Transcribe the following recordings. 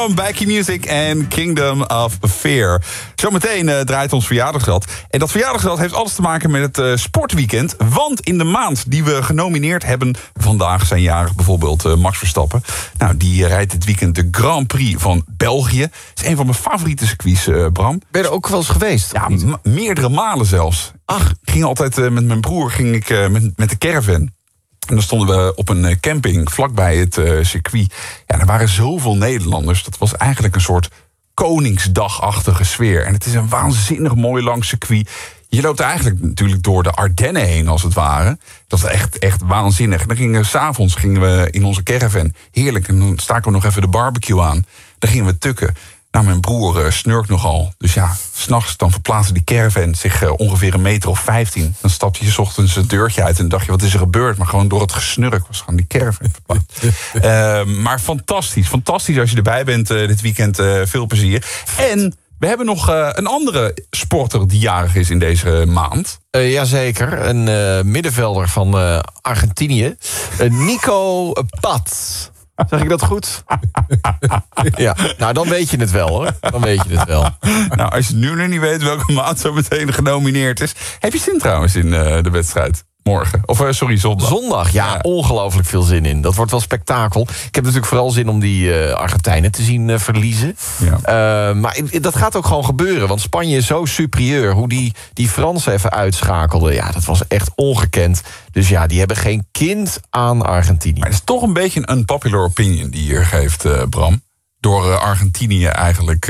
Backy Music en Kingdom of Fear. Zometeen draait ons verjaardagsrad. En dat verjaardagsrad heeft alles te maken met het sportweekend. Want in de maand die we genomineerd hebben... vandaag zijn jarig bijvoorbeeld Max Verstappen. Nou, die rijdt dit weekend de Grand Prix van België. Dat is een van mijn favoriete circuits, Bram. Ben je er ook wel eens geweest? Ja, meerdere malen zelfs. Ach, Ik ging altijd met mijn broer met de caravan. En dan stonden we op een camping vlakbij het circuit. Ja, er waren zoveel Nederlanders. Dat was eigenlijk een soort Koningsdagachtige sfeer. En het is een waanzinnig mooi lang circuit. Je loopt eigenlijk natuurlijk door de Ardennen heen, als het ware. Dat is echt waanzinnig. En dan gingen we 's avonds in onze caravan. Heerlijk. En dan staken we nog even de barbecue aan. Dan gingen we tukken. Nou, mijn broer snurkt nogal. Dus ja, 's nachts dan verplaatste die caravan zich ongeveer 1,15 meter. Dan stapte je 's ochtends het deurtje uit en dacht je, wat is er gebeurd? Maar gewoon door het gesnurk was gewoon die caravan verplaatst. Maar fantastisch. Fantastisch als je erbij bent dit weekend. Veel plezier. En we hebben nog een andere sporter die jarig is in deze maand. Jazeker, een middenvelder van Argentinië. Nico Paz. Zeg ik dat goed? Ja, nou dan weet je het wel hoor. Dan weet je het wel. Nou, als je nu nog niet weet welke maand zo meteen genomineerd is. Heb je zin trouwens in de wedstrijd? Morgen. Of zondag. Zondag, ja, ongelooflijk veel zin in. Dat wordt wel spektakel. Ik heb natuurlijk vooral zin om die Argentijnen te zien verliezen. Ja. Maar dat gaat ook gewoon gebeuren. Want Spanje is zo superieur. Hoe die Fransen even uitschakelden. Ja, dat was echt ongekend. Dus ja, die hebben geen kind aan Argentinië. Maar het is toch een beetje een unpopular opinion die je hier geeft, Bram. Door Argentinië eigenlijk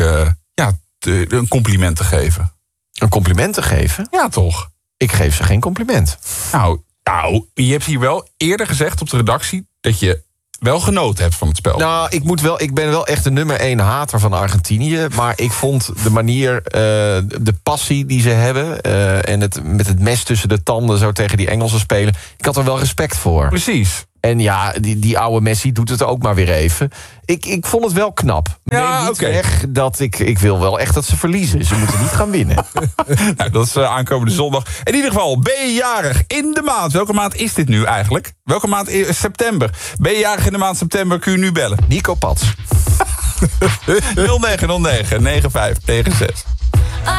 een compliment te geven. Een compliment te geven? Ja, toch? Ik geef ze geen compliment. Nou, je hebt hier wel eerder gezegd op de redactie dat je wel genoten hebt van het spel. Nou, ik ben wel echt de nummer 1 hater van Argentinië. Maar ik vond de manier, de passie die ze hebben... en met het mes tussen de tanden zo tegen die Engelsen spelen... ik had er wel respect voor. Precies. En ja, die oude Messi doet het ook maar weer even. Ik vond het wel knap. Ja, neem niet weg dat ik wil wel echt dat ze verliezen. Ze moeten niet gaan winnen. Nou, dat is aankomende zondag. In ieder geval, ben je jarig in de maand? Welke maand is dit nu eigenlijk? Welke maand is september? Ben je jarig in de maand september? Kun je nu bellen? Nico Paz. 0909 9596.